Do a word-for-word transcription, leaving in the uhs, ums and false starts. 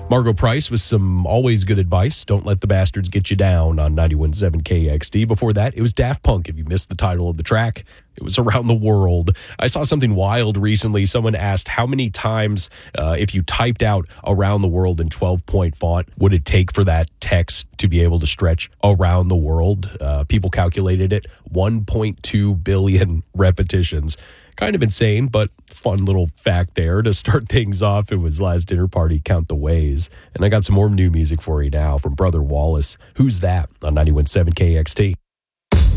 Margo Price with some always good advice. Don't let the bastards get you down on ninety-one point seven K X D. Before that, it was Daft Punk. If you missed the title of the track, it was Around the World. I saw something wild recently. Someone asked how many times, uh, if you typed out Around the World in twelve point font, would it take for that text to be able to stretch around the world? Uh, people calculated it one point two billion repetitions. Kind of insane, but fun little fact there to start things off. It was Last Dinner Party, Count the Ways. And I got some more new music for you now from Brother Wallace. Who's That on ninety-one point seven K X T.